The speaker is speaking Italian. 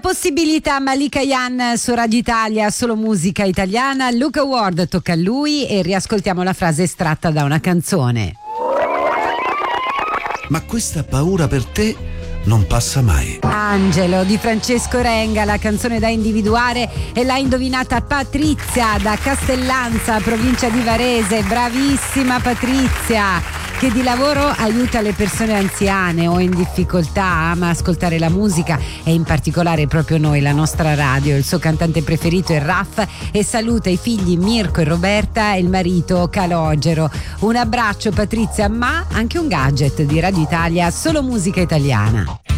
possibilità, Malika Yan su Radio Italia, solo musica italiana. Luca Ward, tocca a lui e riascoltiamo la frase estratta da una canzone. Ma questa paura per te non passa mai. Angelo di Francesco Renga, la canzone da individuare, e l'ha indovinata Patrizia da Castellanza, provincia di Varese. Bravissima Patrizia, che di lavoro aiuta le persone anziane o in difficoltà, ama ascoltare la musica e in particolare proprio noi, la nostra radio. Il suo cantante preferito è Raff e saluta i figli Mirko e Roberta e il marito Calogero. Un abbraccio Patrizia, ma anche un gadget di Radio Italia, solo musica italiana.